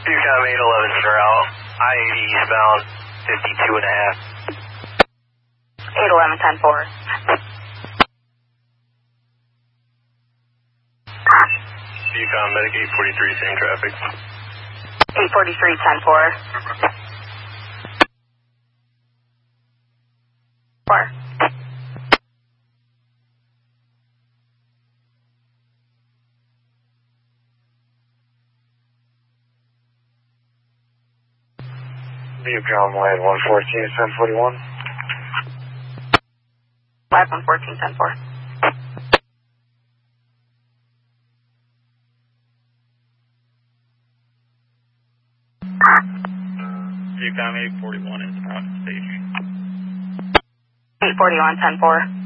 Viewcom 811 Center out. I-80 eastbound, 52 and a half. 811, 10-4. Viewcom Medic 843, same traffic. 843, 10-4. 4. Viewcom Light 114, 1041. Lab 114, 10-4. Viewcom 841 is out of station. 841, 10-4.